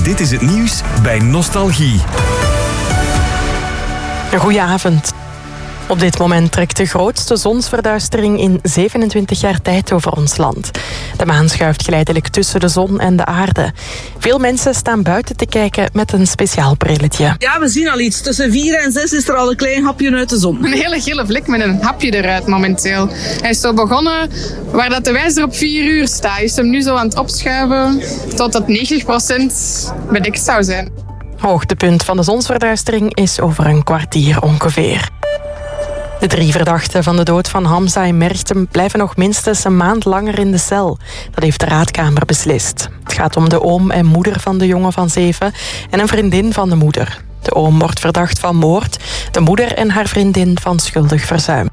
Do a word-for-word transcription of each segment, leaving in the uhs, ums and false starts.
Dit is het nieuws bij Nostalgie. Goedenavond. Op dit moment trekt de grootste zonsverduistering in zevenentwintig jaar tijd over ons land. De maan schuift geleidelijk tussen de zon en de aarde. Veel mensen staan buiten te kijken met een speciaal brilletje. Ja, we zien al iets. Tussen vier en zes is er al een klein hapje uit de zon. Een hele gele vlek met een hapje eruit momenteel. Hij is zo begonnen waar dat de wijzer op vier uur staat. Is hem nu zo aan het opschuiven tot het negentig procent bedekt zou zijn. Hoogtepunt van de zonsverduistering is over een kwartier ongeveer. De drie verdachten van de dood van Hamza in Merchtem blijven nog minstens een maand langer in de cel. Dat heeft de raadkamer beslist. Het gaat om de oom en moeder van de jongen van zeven en een vriendin van de moeder. De oom wordt verdacht van moord, de moeder en haar vriendin van schuldig verzuim.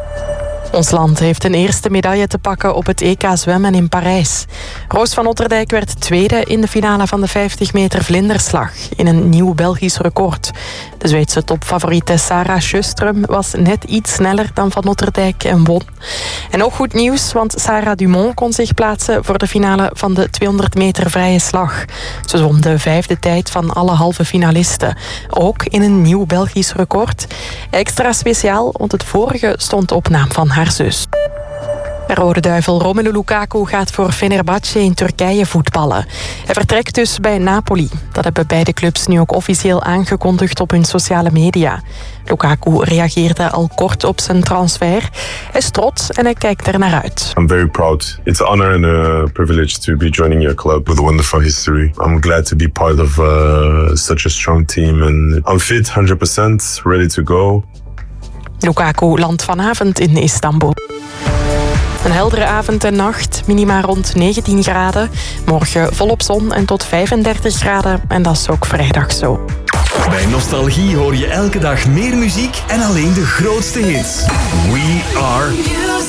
Ons land heeft een eerste medaille te pakken op het E K zwemmen in Parijs. Roos van Otterdijk werd tweede in de finale van de vijftig meter vlinderslag in een nieuw Belgisch record. De Zweedse topfavoriete Sarah Sjöström was net iets sneller dan Van Otterdijk en won. En ook goed nieuws, want Sarah Dumont kon zich plaatsen voor de finale van de tweehonderd meter vrije slag. Ze zwom de vijfde tijd van alle halve finalisten. Ook in een nieuw Belgisch record. Extra speciaal, want het vorige stond op naam van haar zus. De Rode Duivel Romelu Lukaku gaat voor Fenerbahce in Turkije voetballen. Hij vertrekt dus bij Napoli. Dat hebben beide clubs nu ook officieel aangekondigd op hun sociale media. Lukaku reageerde al kort op zijn transfer. Hij is trots en hij kijkt er naar uit. I'm very proud. It's an honor and a privilege to be joining your club with a wonderful history. I'm glad to be part of uh, such a strong team and I'm fit, one hundred percent, ready to go. Lukaku landt vanavond in Istanbul. Een heldere avond en nacht, minima rond negentien graden. Morgen volop zon en tot vijfendertig graden. En dat is ook vrijdag zo. Bij Nostalgie hoor je elke dag meer muziek en alleen de grootste hits. We are